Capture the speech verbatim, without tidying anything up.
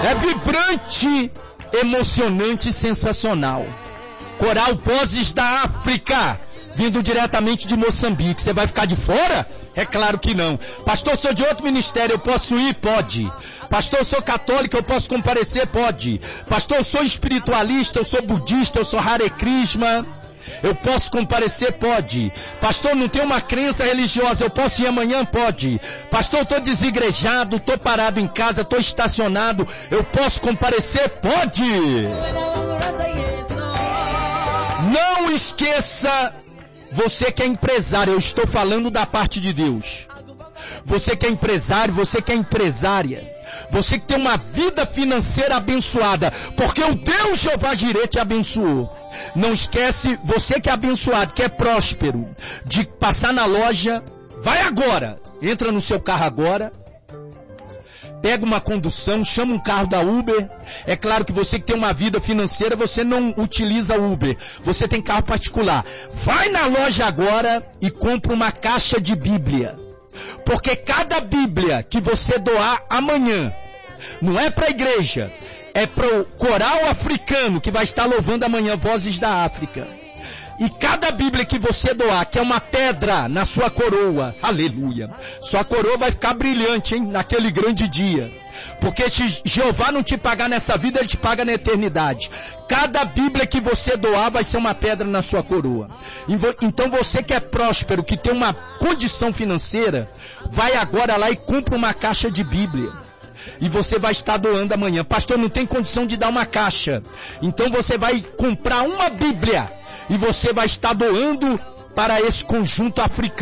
É vibrante, emocionante e sensacional. Coral Vozes da África, vindo diretamente de Moçambique. Você vai ficar de fora? É claro que não. Pastor, sou de outro ministério, eu posso ir? Pode. Pastor, eu sou católico, eu posso comparecer? Pode. Pastor, eu sou espiritualista, eu sou budista, eu sou Hare Krishna, eu posso comparecer? Pode. Pastor, não tenho uma crença religiosa, eu posso ir amanhã? Pode. Pastor, eu estou desigrejado, estou parado em casa, estou estacionado, eu posso comparecer? Pode. Não esqueça, você que é empresário, eu estou falando da parte de Deus. Você que é empresário, você que é empresária, você que tem uma vida financeira abençoada, porque o Deus Jeová Jireh te abençoou. Não esquece, você que é abençoado, que é próspero, de passar na loja, vai agora, entra no seu carro agora, pega uma condução, chama um carro da Uber. É claro que você que tem uma vida financeira, você não utiliza Uber, você tem carro particular. Vai na loja agora e compra uma caixa de Bíblia. Porque cada Bíblia que você doar amanhã, não é para a igreja, é para o coral africano que vai estar louvando amanhã Vozes da África. E cada Bíblia que você doar, que é uma pedra na sua coroa, aleluia, sua coroa vai ficar brilhante, hein, naquele grande dia. Porque se Jeová não te pagar nessa vida, Ele te paga na eternidade. Cada Bíblia que você doar vai ser uma pedra na sua coroa. Então você que é próspero, que tem uma condição financeira, vai agora lá e compra uma caixa de Bíblia. E você vai estar doando amanhã. Pastor, não tem condição de dar uma caixa. Então você vai comprar uma Bíblia e você vai estar doando para esse conjunto africano.